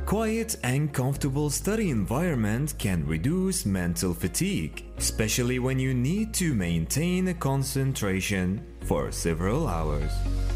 quiet and comfortable study environment can reduce mental fatigue, especially when you need to maintain a concentration for several hours.